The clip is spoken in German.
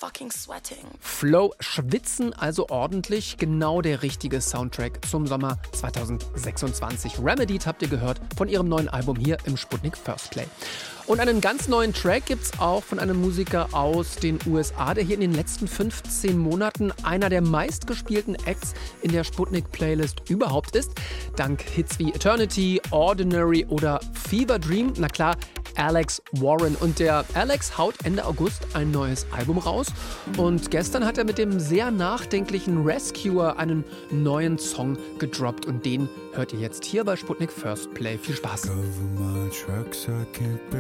fucking sweating. Flow, schwitzen also ordentlich, genau der richtige Soundtrack zum Sommer 2026. Remedied habt ihr gehört von ihrem neuen Album hier im Sputnik First Play. Und einen ganz neuen Track gibt's auch von einem Musiker aus den USA, der hier in den letzten 15 Monaten einer der meistgespielten Acts in der Sputnik-Playlist überhaupt ist. Dank Hits wie Eternity, Ordinary oder Fever Dream. Na klar, Alex Warren. Und der Alex haut Ende August ein neues Album raus. Und gestern hat er mit dem sehr nachdenklichen Rescuer einen neuen Song gedroppt. Und den hört ihr jetzt hier bei Sputnik First Play. Viel Spaß.